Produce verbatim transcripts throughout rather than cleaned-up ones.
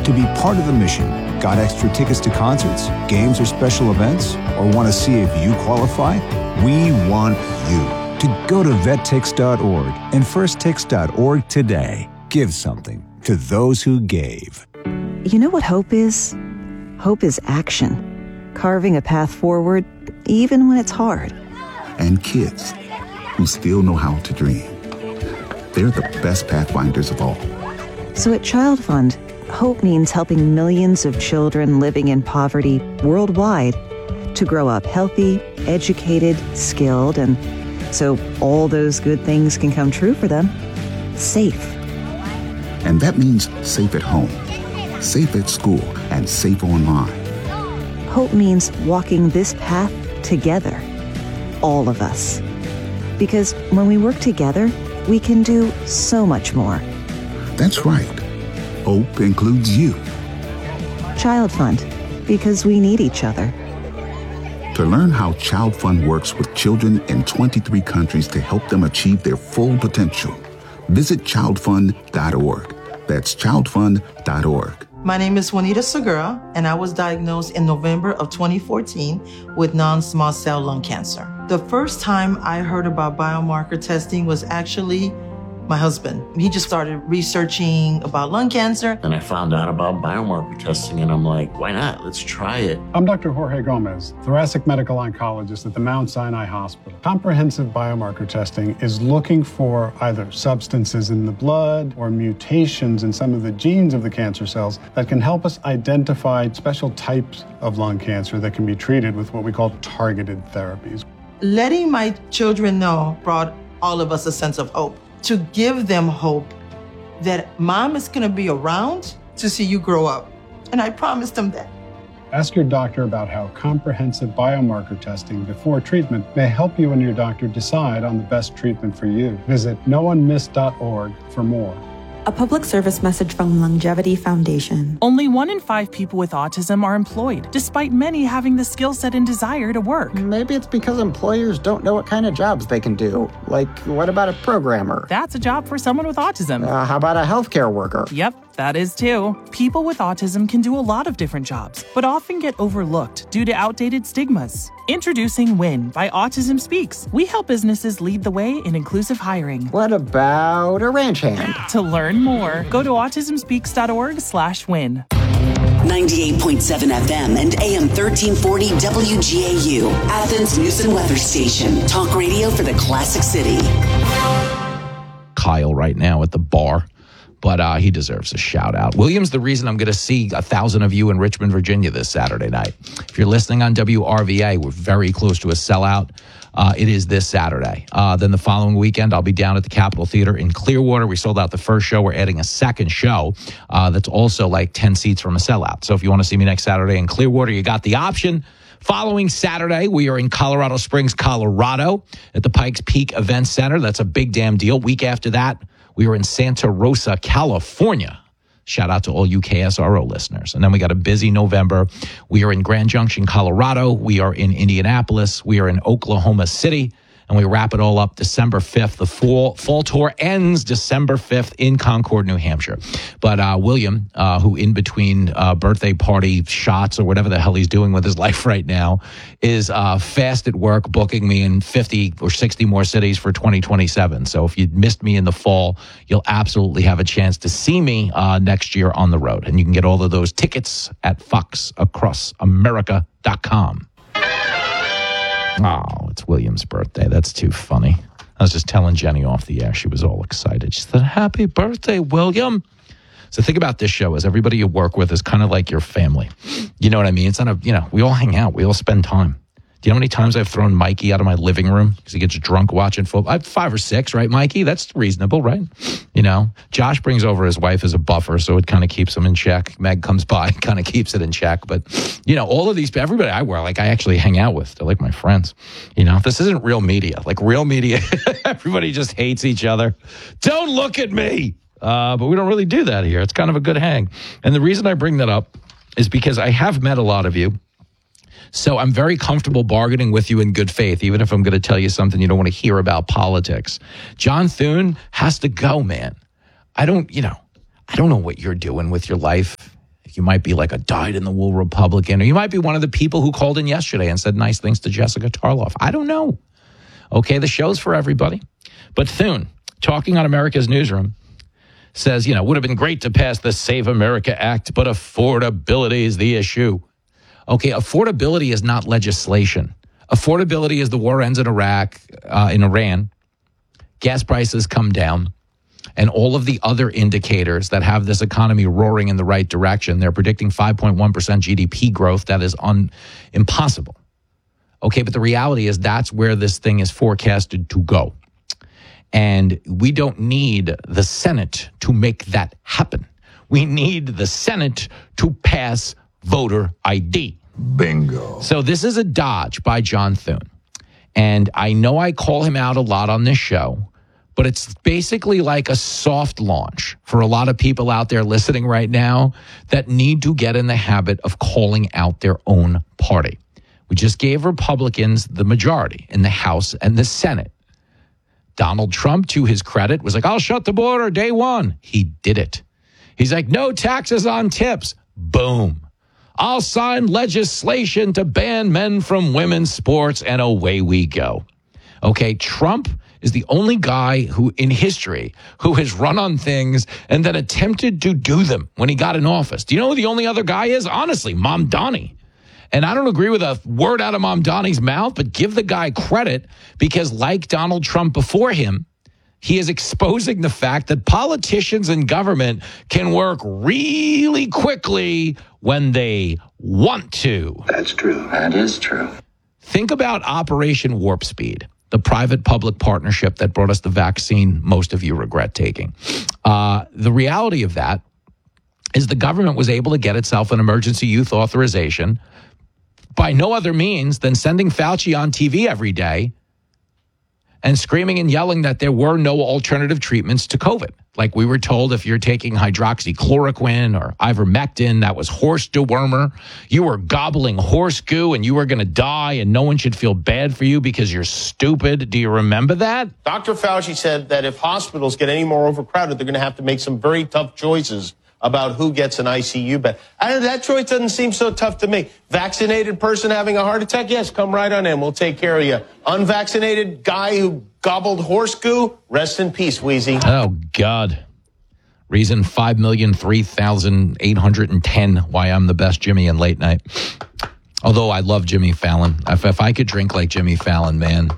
To be part of the mission, got extra tickets to concerts, games, or special events? Or want to see if you qualify? We want you to go to vet tix dot org and first tix dot org today. Give something to those who gave. You know what hope is? Hope is action. Carving a path forward, even when it's hard. And kids who still know how to dream. They're the best pathfinders of all. So at Child Fund, hope means helping millions of children living in poverty worldwide to grow up healthy, educated, skilled, and so all those good things can come true for them. Safe. And that means safe at home, safe at school, and safe online. Hope means walking this path together, all of us. Because when we work together, we can do so much more. That's right. Hope includes you. Child Fund, because we need each other. To learn how Child Fund works with children in twenty-three countries to help them achieve their full potential, visit child fund dot org. That's child fund dot org. My name is Juanita Segura, and I was diagnosed in November of twenty fourteen with non-small cell lung cancer. The first time I heard about biomarker testing was actually my husband. He just started researching about lung cancer. And I found out about biomarker testing, and I'm like, why not? Let's try it. I'm Doctor Jorge Gomez, thoracic medical oncologist at the Mount Sinai Hospital. Comprehensive biomarker testing is looking for either substances in the blood or mutations in some of the genes of the cancer cells that can help us identify special types of lung cancer that can be treated with what we call targeted therapies. Letting my children know brought all of us a sense of hope. To give them hope that mom is going to be around to see you grow up. And I promised them that. Ask your doctor about how comprehensive biomarker testing before treatment may help you and your doctor decide on the best treatment for you. Visit no one miss dot org for more. A public service message from Longevity Foundation. Only one in five people with autism are employed, despite many having the skill set and desire to work. Maybe it's because employers don't know what kind of jobs they can do. Like, what about a programmer? That's a job for someone with autism. Uh, how about a healthcare worker? Yep, that is too. People with autism can do a lot of different jobs, but often get overlooked due to outdated stigmas. Introducing WIN by Autism Speaks. We help businesses lead the way in inclusive hiring. What about a ranch hand? To learn more, go to autism speaks dot org slash win. ninety-eight point seven F M and A M thirteen forty W G A U, Athens News and Weather Station. Talk radio for the classic city. Kyle right now at the bar, but uh, he deserves a shout out. William's the reason I'm going to see a thousand of you in Richmond, Virginia this Saturday night. If you're listening on W R V A, we're very close to a sellout. Uh, it is this Saturday. Uh, then the following weekend, I'll be down at the Capitol Theater in Clearwater. We sold out the first show. We're adding a second show uh, that's also like ten seats from a sellout. So if you want to see me next Saturday in Clearwater, you got the option. Following Saturday, we are in Colorado Springs, Colorado at the Pikes Peak Event Center. That's a big damn deal. Week after that, we were in Santa Rosa, California. Shout out to all you K S R O listeners. And then we got a busy November. We are in Grand Junction, Colorado. We are in Indianapolis. We are in Oklahoma City. And we wrap it all up December fifth. The fall, fall tour ends December fifth in Concord, New Hampshire. But uh, William, uh, who in between uh, birthday party shots or whatever the hell he's doing with his life right now, is uh, fast at work booking me in fifty or sixty more cities for twenty twenty-seven. So if you missed me in the fall, you'll absolutely have a chance to see me uh, next year on the road. And you can get all of those tickets at fox across america dot com. Oh, it's William's birthday. That's too funny. I was just telling Jenny off the air. She was all excited. She said, happy birthday, William. So think about this show as everybody you work with is kind of like your family. You know what I mean? It's not a, you know, we all hang out. We all spend time. Do you know how many times I've thrown Mikey out of my living room because he gets drunk watching football? I have five or six, right, Mikey? That's reasonable, right? You know, Josh brings over his wife as a buffer, so it kind of keeps him in check. Meg comes by, kind of keeps it in check. But, you know, all of these, everybody I wear, like I actually hang out with. They're like my friends. You know, this isn't real media. Like real media, everybody just hates each other. Don't look at me. Uh, but we don't really do that here. It's kind of a good hang. And the reason I bring that up is because I have met a lot of you. So I'm very comfortable bargaining with you in good faith, even if I'm going to tell you something you don't want to hear about politics. John Thune has to go, man. I don't, you know, I don't know what you're doing with your life. You might be like a dyed-in-the-wool Republican, or you might be one of the people who called in yesterday and said nice things to Jessica Tarloff. I don't know. Okay, the show's for everybody. But Thune, talking on America's Newsroom, says, you know, would have been great to pass the Save America Act, but affordability is the issue. Okay, affordability is not legislation. Affordability is the war ends in Iraq, uh, in Iran. Gas prices come down. And all of the other indicators that have this economy roaring in the right direction, they're predicting five point one percent G D P growth. That is un- impossible. Okay, but the reality is that's where this thing is forecasted to go. And we don't need the Senate to make that happen. We need the Senate to pass voter I D. Bingo. So this is a dodge by John Thune. And I know I call him out a lot on this show, but it's basically like a soft launch for a lot of people out there listening right now that need to get in the habit of calling out their own party. We just gave Republicans the majority in the House and the Senate. Donald Trump, to his credit, was like, I'll shut the border day one. He did it. He's like, no taxes on tips. Boom. I'll sign legislation to ban men from women's sports, and away we go. Okay, Trump is the only guy who in history who has run on things and then attempted to do them when he got in office. Do you know who the only other guy is? Honestly, Mamdani. And I don't agree with a word out of Mamdani's mouth, but give the guy credit because like Donald Trump before him, he is exposing the fact that politicians and government can work really quickly when they want to. That's true. That is true. Think about Operation Warp Speed, the private-public partnership that brought us the vaccine most of you regret taking. Uh, the reality of that is the government was able to get itself an emergency youth authorization by no other means than sending Fauci on T V every day and screaming and yelling that there were no alternative treatments to COVID. Like we were told if you're taking hydroxychloroquine or ivermectin, that was horse dewormer. You were gobbling horse goo and you were going to die and no one should feel bad for you because you're stupid. Do you remember that? Doctor Fauci said that if hospitals get any more overcrowded, they're going to have to make some very tough choices about who gets an I C U bed. I don't, that choice doesn't seem so tough to me. Vaccinated person having a heart attack? Yes, come right on in. We'll take care of you. Unvaccinated guy who gobbled horse goo? Rest in peace, Wheezy. Oh, God. Reason five million three thousand eight hundred ten why I'm the best Jimmy in late night. Although I love Jimmy Fallon. If, if I could drink like Jimmy Fallon, man,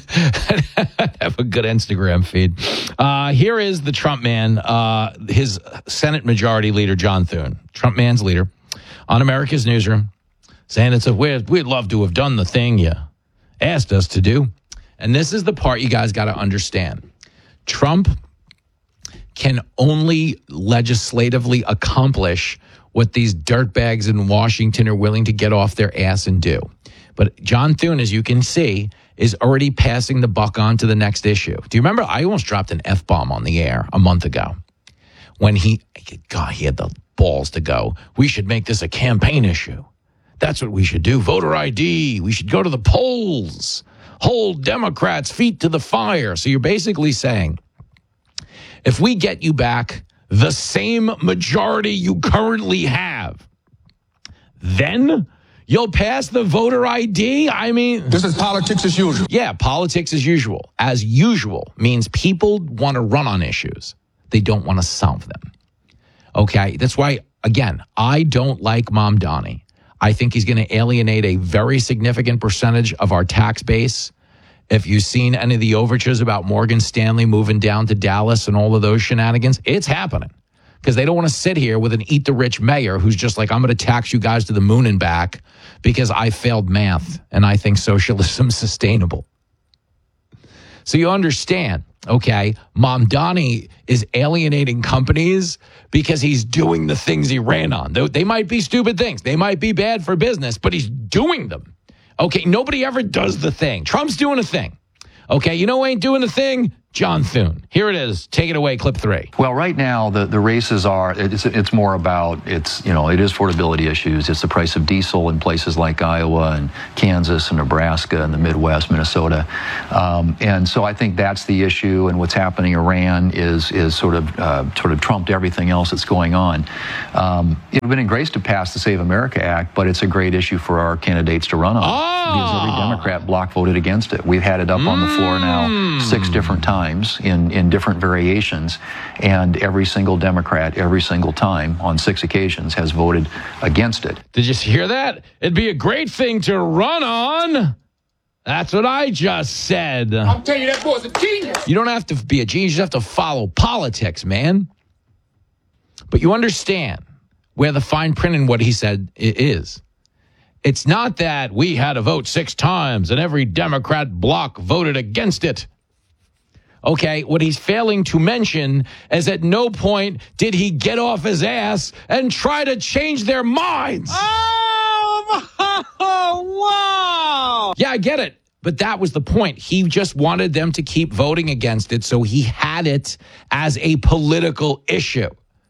I'd have a good Instagram feed. Uh, here is the Trump man, uh, his Senate Majority Leader, John Thune, Trump man's leader, on America's Newsroom, saying it's a, we'd, we'd love to have done the thing you asked us to do. And this is the part you guys got to understand. Trump can only legislatively accomplish what these dirtbags in Washington are willing to get off their ass and do. But John Thune, as you can see, is already passing the buck on to the next issue. Do you remember? I almost dropped an F-bomb on the air a month ago when he, God, he had the balls to go, we should make this a campaign issue. That's what we should do. Voter I D. We should go to the polls. Hold Democrats' feet to the fire. So you're basically saying, if we get you back the same majority you currently have, then you'll pass the voter I D? I mean, this is politics as usual. Yeah, politics as usual. As usual means people want to run on issues. They don't want to solve them. Okay, that's why, again, I don't like Mamdani. I think he's going to alienate a very significant percentage of our tax base. If you've seen any of the overtures about Morgan Stanley moving down to Dallas and all of those shenanigans, it's happening. Because they don't want to sit here with an eat-the-rich mayor who's just like, I'm going to tax you guys to the moon and back because I failed math and I think socialism's sustainable. So you understand, okay, Mamdani is alienating companies because he's doing the things he ran on. They, they might be stupid things. They might be bad for business, but he's doing them. Okay, nobody ever does the thing. Trump's doing a thing. Okay, you know who ain't doing the thing? John Thune. Here it is. Take it away, clip three. Well, right now, the, the races are, it's, it's more about, it's, you know, it is affordability issues. It's the price of diesel in places like Iowa and Kansas and Nebraska and the Midwest, Minnesota. Um, and so I think that's the issue. And what's happening in Iran is, is sort of, uh, sort of trumped everything else that's going on. Um, it would have been grace to pass the Save America Act, but it's a great issue for our candidates to run on. Oh. Because every Democrat bloc voted against it. We've had it up mm. on the floor now six different times. In, in different variations, and every single Democrat, every single time, on six occasions, has voted against it. Did you hear that? It'd be a great thing to run on. That's what I just said. I'm telling you, that boy's a genius. You don't have to be a genius. You have to follow politics, man. But you understand where the fine print in what he said is. It's not that we had to vote six times and every Democrat bloc voted against it. Okay, what he's failing to mention is at no point did he get off his ass and try to change their minds. Oh, wow. Yeah, I get it. But that was the point. He just wanted them to keep voting against it, so he had it as a political issue.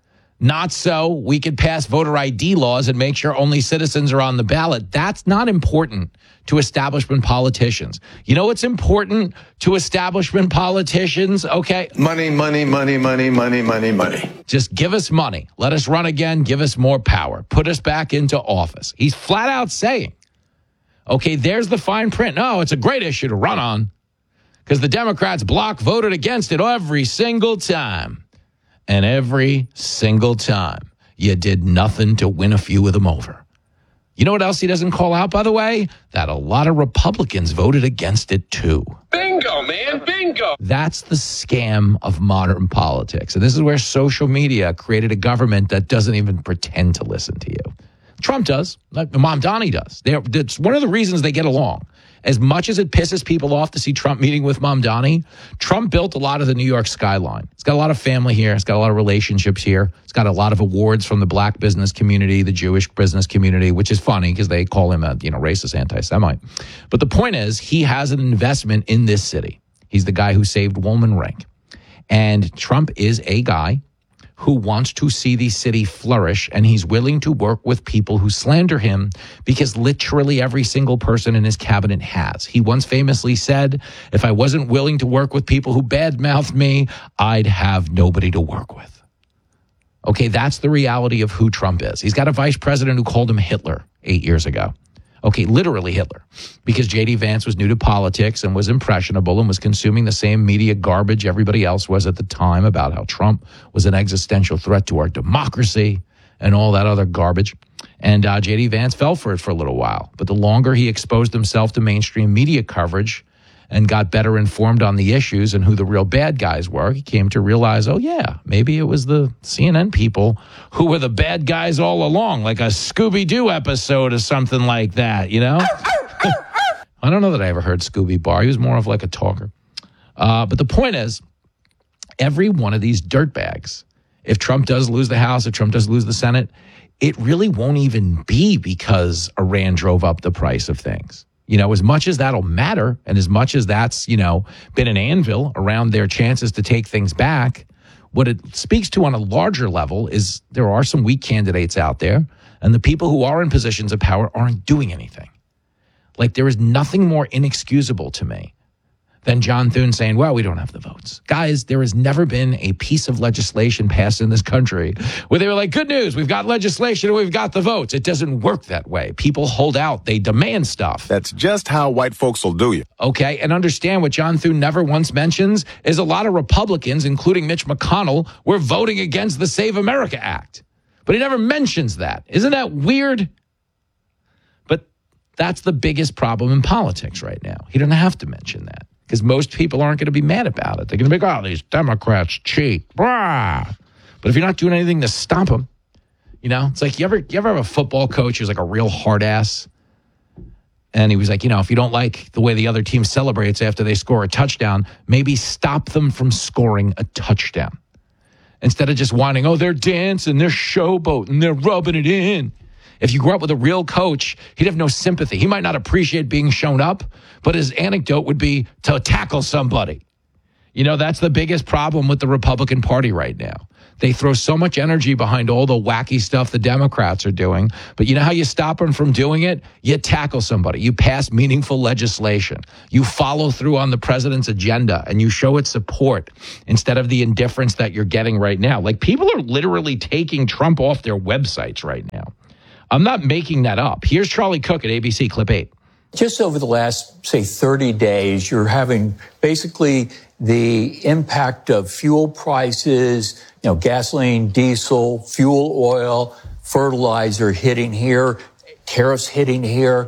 Not so we could pass voter I D laws and make sure only citizens are on the ballot. That's not important to establishment politicians. You know what's important to establishment politicians? Okay. Money, money, money, money, money, money, money. Just give us money. Let us run again. Give us more power. Put us back into office. He's flat out saying, okay, there's the fine print. No, it's a great issue to run on because the Democrats bloc voted against it every single time. And every single time, you did nothing to win a few of them over. You know what else he doesn't call out, by the way? That a lot of Republicans voted against it, too. Bingo, man, bingo. That's the scam of modern politics. And this is where social media created a government that doesn't even pretend to listen to you. Trump does. Like Mamdani does. They're, it's one of the reasons they get along. As much as it pisses people off to see Trump meeting with Mamdani, Trump built a lot of the New York skyline. He's got a lot of family here. He's got a lot of relationships here. He's got a lot of awards from the black business community, the Jewish business community, which is funny because they call him a you know racist anti-Semite. But the point is, he has an investment in this city. He's the guy who saved Woolman Rink. And Trump is a guy who wants to see the city flourish, and he's willing to work with people who slander him because literally every single person in his cabinet has. He once famously said, if I wasn't willing to work with people who badmouthed me, I'd have nobody to work with. Okay, that's the reality of who Trump is. He's got a vice president who called him Hitler eight years ago. Okay, literally Hitler, because J D Vance was new to politics and was impressionable and was consuming the same media garbage everybody else was at the time about how Trump was an existential threat to our democracy and all that other garbage. And uh, J D Vance fell for it for a little while. But the longer he exposed himself to mainstream media coverage and got better informed on the issues and who the real bad guys were, he came to realize, oh, yeah, maybe it was the C N N people who were the bad guys all along, like a Scooby-Doo episode or something like that, you know? I don't know that I ever heard Scooby Bar. He was more of like a talker. Uh, but the point is, every one of these dirtbags, if Trump does lose the House, if Trump does lose the Senate, it really won't even be because Iran drove up the price of things. You know, as much as that'll matter and as much as that's, you know, been an anvil around their chances to take things back, what it speaks to on a larger level is there are some weak candidates out there, and the people who are in positions of power aren't doing anything. Like, there is nothing more inexcusable to me than John Thune saying, well, we don't have the votes. Guys, there has never been a piece of legislation passed in this country where they were like, good news, we've got legislation and we've got the votes. It doesn't work that way. People hold out. They demand stuff. That's just how white folks will do you. Okay, and understand what John Thune never once mentions is a lot of Republicans, including Mitch McConnell, were voting against the Save America Act. But he never mentions that. Isn't that weird? But that's the biggest problem in politics right now. He doesn't have to mention that, because most people aren't going to be mad about it. They're going to be like, oh, these Democrats cheat. Blah. But if you're not doing anything to stop them, you know, it's like you ever you ever have a football coach who's like a real hard ass? And he was like, you know, if you don't like the way the other team celebrates after they score a touchdown, maybe stop them from scoring a touchdown. Instead of just whining, oh, they're dancing, they're showboating, they're rubbing it in. If you grew up with a real coach, he'd have no sympathy. He might not appreciate being shown up, but his anecdote would be to tackle somebody. You know, that's the biggest problem with the Republican Party right now. They throw so much energy behind all the wacky stuff the Democrats are doing. But you know how you stop them from doing it? You tackle somebody. You pass meaningful legislation. You follow through on the president's agenda and you show it support instead of the indifference that you're getting right now. Like, people are literally taking Trump off their websites right now. I'm not making that up. Here's Charlie Cook at A B C, clip eight. Just over the last, say, thirty days, you're having basically the impact of fuel prices, you know, gasoline, diesel, fuel oil, fertilizer hitting here, tariffs hitting here,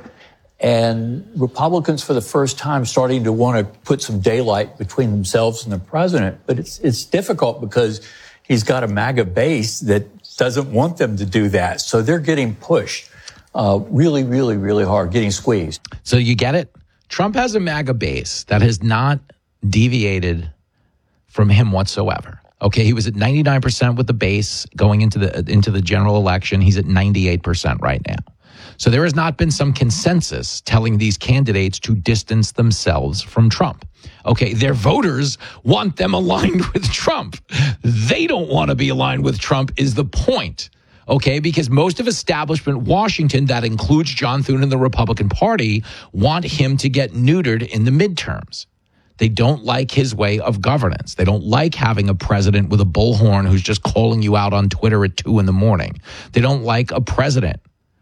and Republicans for the first time starting to want to put some daylight between themselves and the president. But it's it's difficult because he's got a MAGA base that doesn't want them to do that. So they're getting pushed uh, really, really, really hard, getting squeezed. So you get it? Trump has a MAGA base that has not deviated from him whatsoever. Okay, he was at ninety-nine percent with the base going into the into the general election. He's at ninety-eight percent right now. So there has not been some consensus telling these candidates to distance themselves from Trump. Okay, their voters want them aligned with Trump. They don't want to be aligned with Trump is the point. Okay, because most of establishment Washington, that includes John Thune and the Republican Party, want him to get neutered in the midterms. They don't like his way of governance. They don't like having a president with a bullhorn who's just calling you out on Twitter at two in the morning. They don't like a president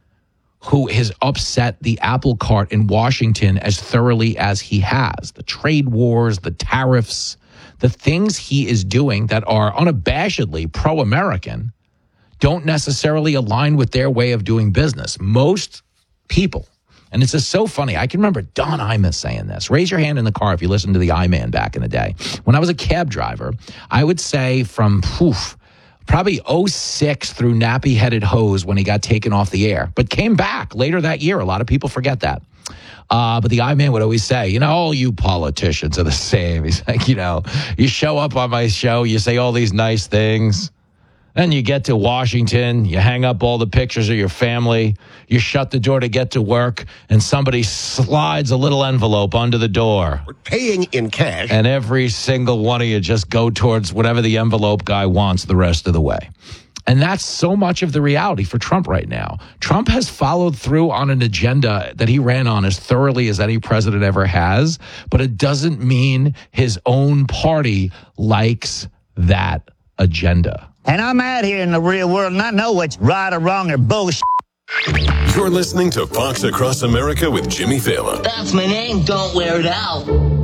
who has upset the apple cart in Washington as thoroughly as he has. The trade wars, the tariffs, the things he is doing that are unabashedly pro-American don't necessarily align with their way of doing business. Most people, and it's just so funny. I can remember Don Imus saying this. Raise your hand in the car if you listened to the I-Man back in the day. When I was a cab driver, I would say from poof, probably oh six through nappy-headed hose when he got taken off the air, but came back later that year. A lot of people forget that. Uh, but the I-Man would always say, you know, all you politicians are the same. He's like, you know, you show up on my show, you say all these nice things. Then you get to Washington, you hang up all the pictures of your family, you shut the door to get to work, and somebody slides a little envelope under the door. We're paying in cash. And every single one of you just go towards whatever the envelope guy wants the rest of the way. And that's so much of the reality for Trump right now. Trump has followed through on an agenda that he ran on as thoroughly as any president ever has, but it doesn't mean his own party likes that agenda. And I'm out here in the real world, and I know what's right or wrong or bullshit. You're listening to Fox Across America with Jimmy Fallon. That's my name. Don't wear it out.